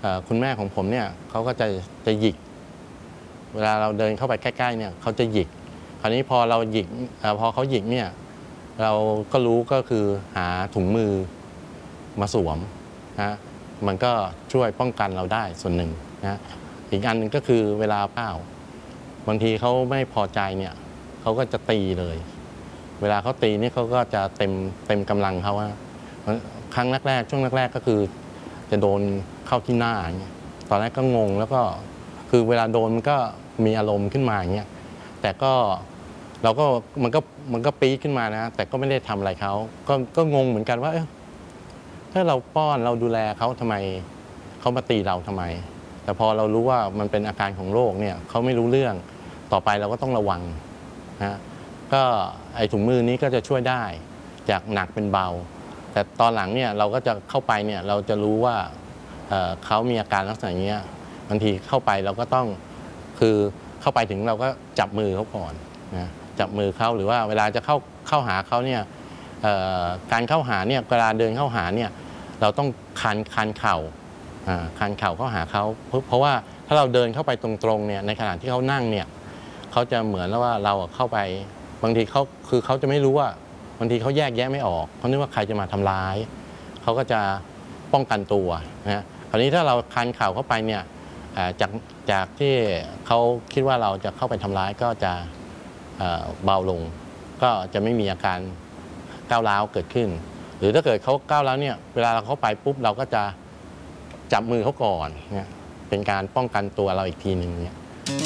คุณแม่ของผมเนี่ยเขาก็จะหยิกเวลาเราเดินเข้าไปใกล้ๆเนี่ยเขาจะหยิกคราวนี้พอเราหยิกพอเขาหยิกเนี่ยเราก็รู้ก็คือหาถุงมือมาสวมนะมันก็ช่วยป้องกันเราได้ส่วนหนึ่งนะอีกอันหนึ่งก็คือเวลาเป้าบางทีเขาไม่พอใจเนี่ยเขาก็จะตีเลยเวลาเขาตีนี่เขาก็จะเต็มกำลังเขาว่าครั้งแรกๆช่วงแรกๆก็คือจะโดนเข้าที่หน้าอย่างเงี้ยตอนแรกก็งงแล้วก็คือเวลาโดนมันก็มีอารมณ์ขึ้นมาอย่างเงี้ยแต่ก็เราก็มันก็ปี๊ดขึ้นมานะแต่ก็ไม่ได้ทำอะไรเขาก็งงเหมือนกันว่าถ้าเราป้อนเราดูแลเขาทำไมเขามาตีเราทำไมแต่พอเรารู้ว่ามันเป็นอาการของโรคเนี่ยเขาไม่รู้เรื่องต่อไปเราก็ต้องระวังนะก็ไอ้ถุงมือนี้ก็จะช่วยได้จากหนักเป็นเบาแต่ตอนหลังเนี่ยเราก็จะเข้าไปเนี่ยเราจะรู้ว่าเขามีอาการลักษณะนี้บางทีเข้าไปเราก็ต้องคือเข้าไปถึงเราก็จับมือเขาก่อนนะจับมือเขาหรือว่าเวลาจะเข้าหาเขาเนี่ยการเข้าหาเนี่ยเวลาเดินเข้าหาเนี่ยเราต้องคันเข่าคันเข่าเข้าหาเขาเพราะว่าถ้าเราเดินเข้าไปตรงๆเนี่ยในขณะที่เขานั่งเนี่ยเขาจะเหมือนว่าเราเข้าไปบางทีเขาจะไม่รู้ว่าบางทีเขาแยกแยะไม่ออกเขาคิดว่าใครจะมาทำร้ายเขาก็จะป้องกันตัวนะคราวนี้ถ้าเราคันเข่าเข้าไปเนี่ยจากที่เขาคิดว่าเราจะเข้าไปทำร้ายก็จะเบาลงก็จะไม่มีอาการก้าวร้าวเกิดขึ้นหรือถ้าเกิดเขาก้าวร้าวเนี่ยเวลาเราเข้าไปปุ๊บเราก็จะจับมือเขาก่อนเนี่ยเป็นการป้องกันตัวเราอีกทีหนึ่งเนี่ย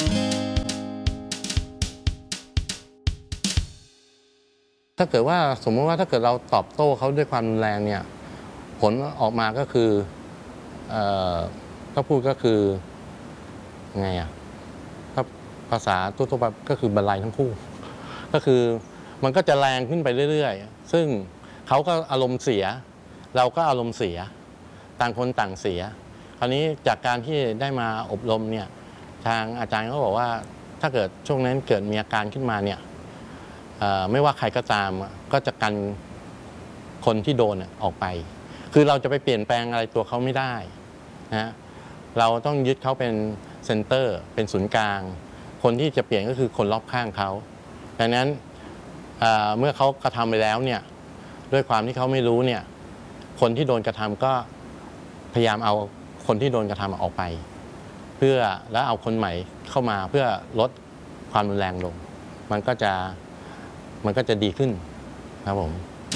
ถ้าเกิดว่าสมมติว่าถ้าเกิดเราตอบโต้เขาด้วยความรุนแรงเนี่ยผลออกมาก็คือถ้าพูดก็คือไงถ้าภาษาทั่วไปก็คือบันไลทั้งคู่ก็คือมันก็จะแรงขึ้นไปเรื่อยๆซึ่งเขาก็อารมณ์เสียเราก็อารมณ์เสียต่างคนต่างเสียคราวนี้จากการที่ได้มาอบรมเนี่ยทางอาจารย์เขาบอกว่าถ้าเกิดช่วงนั้นเกิดมีอาการขึ้นมาเนี่ยไม่ว่าใครก็ตามก็จะกันคนที่โดนออกไปคือเราจะไปเปลี่ยนแปลงอะไรตัวเขาไม่ได้นะเราต้องยึดเขาเป็นเซ็นเตอร์เป็นศูนย์กลางคนที่จะเปลี่ยนก็คือคนรอบข้างเขาดังนั้นเมื่อเขากระทำไปแล้วเนี่ยด้วยความที่เขาไม่รู้เนี่ยคนที่โดนกระทำก็พยายามเอาคนที่โดนกระทำออกไปเพื่อแล้วเอาคนใหม่เข้ามาเพื่อลดความรุนแรงลงมันก็จะดีขึ้นครับผม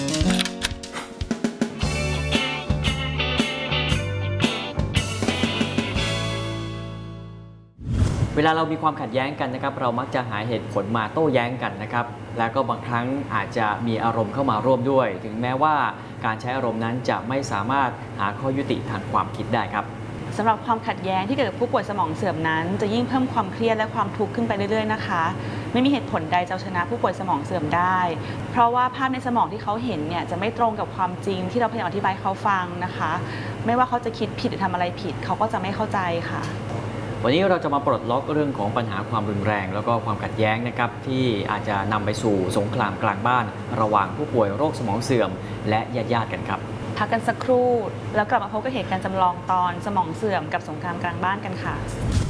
เวลาเรามีความขัดแย้งกันนะครับเรามักจะหาเหตุผลมาโต้แย้งกันนะครับแล้วก็บางครั้งอาจจะมีอารมณ์เข้ามาร่วมด้วยถึงแม้ว่าการใช้อารมณ์นั้นจะไม่สามารถหาข้อยุติทางความคิดได้ครับสำหรับความขัดแย้งที่เกิดกับผู้ป่วยสมองเสื่อมนั้นจะยิ่งเพิ่มความเครียดและความทุกข์ขึ้นไปเรื่อยๆนะคะไม่มีเหตุผลใดจะชนะผู้ป่วยสมองเสื่อมได้เพราะว่าภาพในสมองที่เขาเห็นเนี่ยจะไม่ตรงกับความจริงที่เราพยายามอธิบายเขาฟังนะคะไม่ว่าเขาจะคิดผิดหรือทำอะไรผิดเขาก็จะไม่เข้าใจค่ะวันนี้เราจะมาปลดล็อกเรื่องของปัญหาความรุนแรงแล้วก็ความขัดแย้งนะครับที่อาจจะนำไปสู่สงครามกลางบ้านระหว่างผู้ป่วยโรคสมองเสื่อมและญาติๆกันครับพักกันสักครู่แล้วกลับมาพบกับเหตุการณ์จำลองตอนสมองเสื่อมกับสงครามกลางบ้านกันค่ะ